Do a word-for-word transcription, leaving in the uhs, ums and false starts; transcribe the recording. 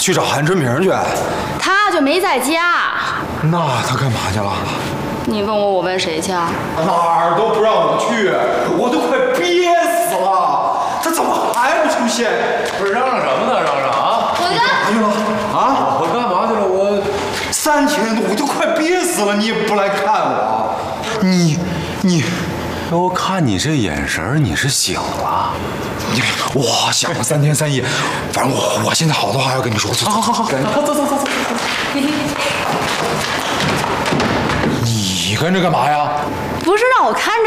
去找韩春明去。 他就没在家。 那他干嘛去了？ 你问我，我问谁去啊？ 哪儿都不让我去，我都快憋死了。他怎么还不出现？ 不是嚷嚷什么呢？嚷嚷啊！ 我干嘛去了？啊？ 我干嘛去了？我三天我都快憋死了，你也不来看我。你你， 我看你这眼神，你是醒了。 你我想了三天三夜，反正我我现在好多话要跟你说。走好好好，走走走走。你跟着干嘛呀？ 不是让我看着。